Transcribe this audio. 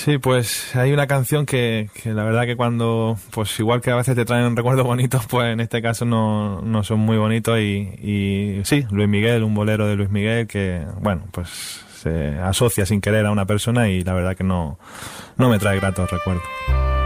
Sí, pues hay una canción que la verdad que cuando, pues igual que a veces te traen recuerdos bonitos, pues en este caso no son muy bonitos y sí, Luis Miguel, un bolero de Luis Miguel que, bueno, pues se asocia sin querer a una persona y la verdad que no me trae gratos recuerdos.